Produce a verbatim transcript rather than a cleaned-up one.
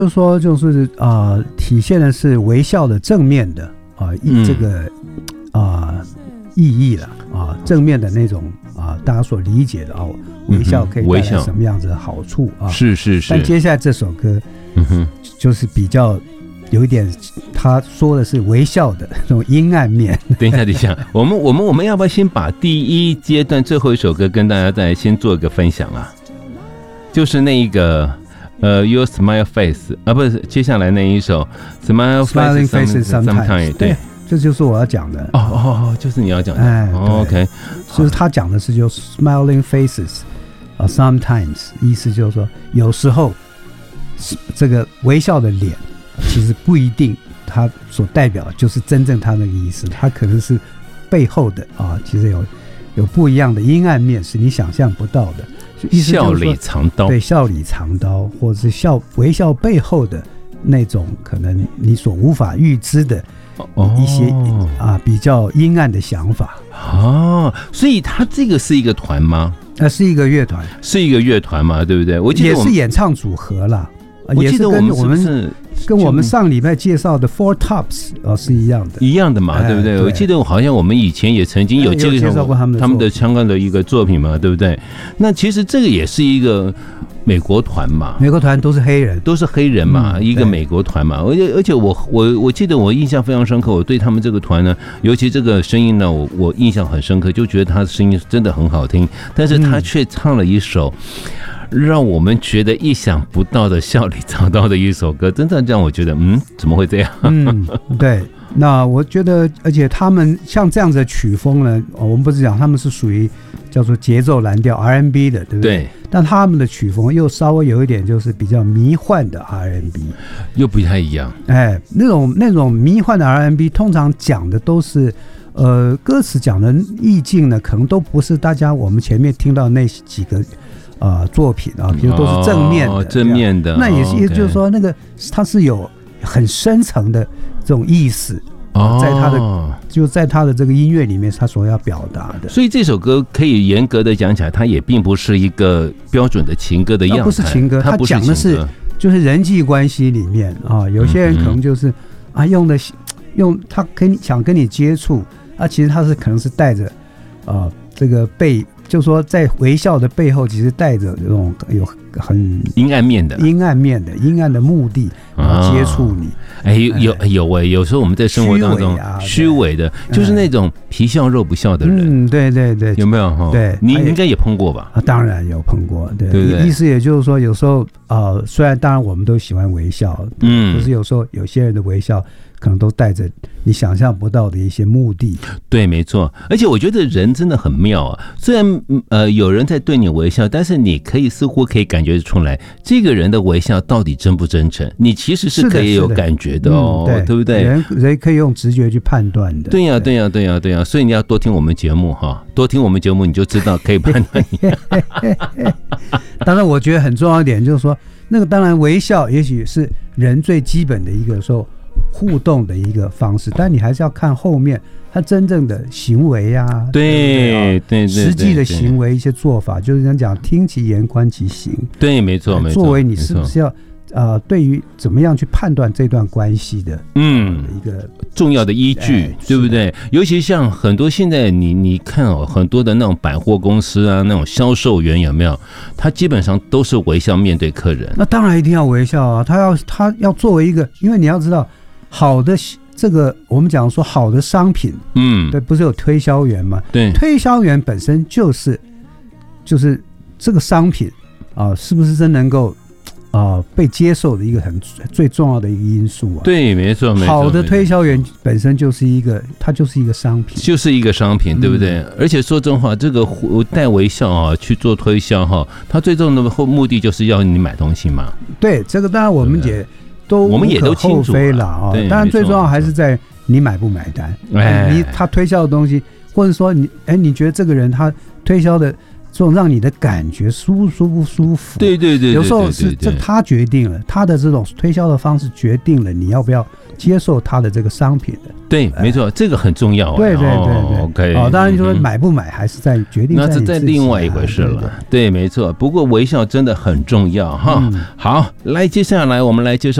就是说就是啊、呃，体现的是微笑的正面的啊、呃嗯、这个啊、呃、意义了啊，正面的那种啊、呃，大家所理解的啊，微笑可以带来什么样子的好处啊？ 是是是。 但接下来这首歌，嗯哼，就是比较有一点，他说的是微笑的那种阴暗面。 等一下，等一下，我们我们我们要不要先把第一阶段最后一首歌跟大家再先做一个分享啊？就是那一个。呃 ，Your Smile Face 啊，不是，接下来那一首 Smile Smiling Faces Sometimes， 对，这就是我要讲的。 哦哦哦，就是你要讲的。 哎、 哦、，OK， 就是他讲的是就 Smiling Faces 啊 ，Sometimes， 意思就是说有时候这个微笑的脸，其实不一定它所代表就是真正他那个意思，它可能是背后的啊，其实有有不一样的阴暗面，是你想象不到的。 笑里藏刀， 对，笑里藏刀，或者是笑微笑背后的那种可能你所无法预知的一些、哦、啊比较阴暗的想法啊。所以他这个是一个团吗？ 呃，是一个乐团， 是一个乐团嘛，对不对？我记得我也是演唱组合啦。 我记得我们是不是跟我们上礼拜介绍的 Four Tops 哦是一样的， 一样的嘛，哎、对不对？对，我记得好像我们以前也曾经有介绍过他们的他们的相关的一个作品嘛，对不对？那其实这个也是一个美国团嘛， 美国团都是黑人， 都是黑人嘛，嗯、一个美国团嘛。而且而且我我我记得我印象非常深刻，我对他们这个团呢，尤其这个声音呢，我我印象很深刻，就觉得他的声音真的很好听，但是他却唱了一首。嗯，让我们觉得意想不到的笑里藏刀的一首歌，真的让我觉得，嗯，怎么会这样？ 嗯，对。那我觉得，而且他们像这样子的曲风呢，我们不是讲他们是属于叫做节奏蓝调 R and B 的，对不对？对。但他们的曲风又稍微有一点就是比较迷幻的 R and B， 又不太一样。 哎，那种那种迷幻的 R and B 通常讲的都是。呃，歌词讲的意境呢，可能都不是大家我们前面听到那几个呃作品啊，比如都是正面的， 哦、正面的， 那也是，也就是说，那个它是有很深层的这种意思。哦，在他的就在他的这个音乐里面，他所要表达的。 所以这首歌可以严格的讲起来，它也并不是一个标准的情歌的样子， 它不是情歌，它讲的是就是人际关系里面啊，有些人可能就是、嗯、啊用的用他跟你想跟你接触。啊，其实他是可能是带着，呃，这个背，就说在微笑的背后，其实带着这种有很阴暗面的、 阴暗面的、阴暗的目的，然后接触你。 哎、啊，有有有哎、欸，有时候我们在生活当中虚伪、啊、的，就是那种皮笑肉不笑的人。 嗯，对对对， 有没有哈？ 对， 你应该也碰过吧？ 啊，当然有碰过，对对不对？ 意思也就是说，有时候啊、呃，虽然当然我们都喜欢微笑，嗯，可是有时候有些人的微笑。可能都带着你想象不到的一些目的。 对，没错。而且我觉得人真的很妙啊。虽然呃有人在对你微笑，但是你可以似乎可以感觉出来，这个人的微笑到底真不真诚，你其实是可以有感觉的哦， 的的嗯、对, 对不对？ 人人可以用直觉去判断的。 对呀、啊，对呀、啊，对呀、啊，对呀、啊。所以你要多听我们节目哈，多听我们节目，你就知道可以判断你。 当然，我觉得很重要一点就是说，那个当然微笑也许是人最基本的一个说。互动的一个方式，但你还是要看后面他真正的行为啊， 对对对， 实际的行为一些做法，就是讲讲听其言观其行， 对，没错没错。 作为你是不是要呃，对于怎么样去判断这段关系的， 嗯， 一个重要的依据，哎、对不对？尤其像很多现在你你看哦，很多的那种百货公司啊，那种销售员有没有？他基本上都是微笑面对客人。 那当然一定要微笑啊，他要他要作为一个，因为你要知道。好的，这个我们讲说好的商品，嗯，对，不是有推销员吗？ 对， 推销员本身就是就是这个商品啊、呃，是不是真能够啊、呃、被接受的一个很最重要的一个因素啊？ 对，没错，没错。 好的推销员本身就是一个，它就是一个商品， 就是一个商品，对不对？嗯、而且说真话，这个带微笑啊去做推销哈，它最终的目的就是要你买东西嘛。 对，这个当然我们也。都我们也都清楚了啊，当然最重要还是在你买不买单。哎，你他推销的东西，或者说你哎，你觉得这个人他推销的这种让你的感觉舒舒不舒服。 对对对， 有时候是这他决定了，他的这种推销的方式决定了你要不要接受他的这个商品的。 对，没错，这个很重要。 对对对对 ，OK。 哦，当然就说买不买还是在决定在你自己， 那是在另外一回事了。对，没错。不过微笑真的很重要哈。好，来接下来我们来介绍。